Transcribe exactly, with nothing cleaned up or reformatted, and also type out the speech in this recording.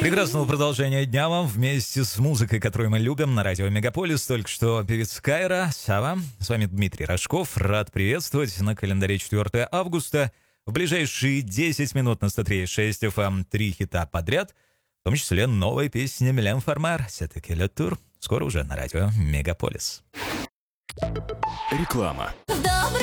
Прекрасного продолжения дня вам вместе с музыкой, которую мы любим, на радио Мегаполис. Только что певец Кайра, Сава. С вами Дмитрий Рожков. Рад приветствовать на календаре четвёртое августа. В ближайшие десять минут на сто три и шесть эф эм три хита подряд, в том числе новая песня Милен Фармер «C'est le tour». Скоро уже на радио Мегаполис. Реклама. Добрый